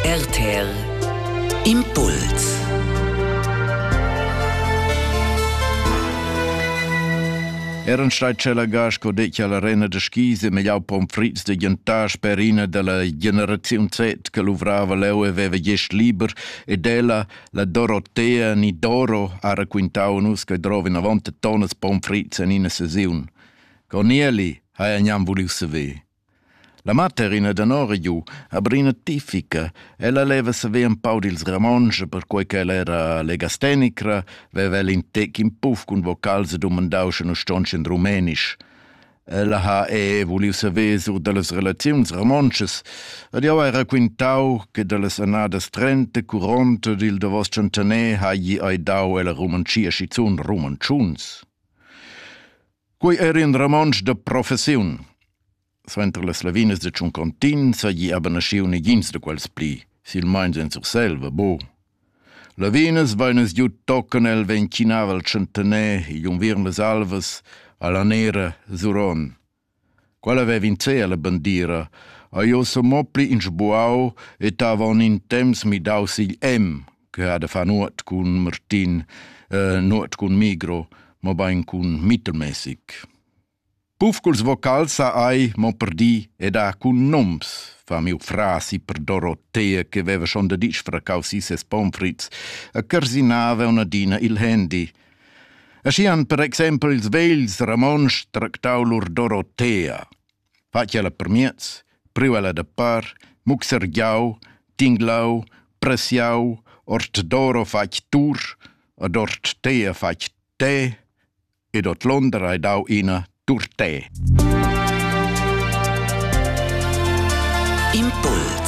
RTR Impuls. Eran stai cella gasco decchia l'arena de schise me jau pommes frites de jantage perina della generazione Z che luvrava leu e veva gest liber e della la Dorotea ni Doro ha raquintau nus che drovi 90 tonnes pommes frites in una sesiun. Corneli ha agnam vuliu saver. La materina da Norigiu a brina tifica, ella leva saver un pau dils Ramonge per quei che ella era legastenicra, veva ella in tec in puff cun vocals domandauschen o stonchen rumenisch. Ella ha vuliu saver sur delles relaziuns Ramonches, ed jau era quintau che delles annadas 30, 40 dil de vos centenè ha gli aidau ella romancia schizun romanciuns. Quei era in Ramonge de professiun. Sventer las lavinas de Ciuncontin sa gli abbanasciu negins de quels pli, sil mains en sur selva, bo. Lavinas vainas giu tocken el vencinava al centenè, iun virn las alvas, alla nera Zuron. Quella avevi in sé alla bandira, a io so mopli in sbuau e tavon in temps mi dau sil che ha da fa nuot cun Martin, nuot cun Migro, ma bain cun mittelmäßig. Pufculs vocals sa ai mo per di ed ha cun noms, fa miu frasi per Dorotea che aveva schon da dic fracau ses pommes frites, a carsinava una dina il handy. Ascian per exempel ils vegls Ramons tractau lur Dorotea. Facciala per miez, priuela da par, muxergiau, tinglau, presiau, ort Doro fac tur, ad ort Tea fac te, ed ot Londra dau ina Turte. Impuls.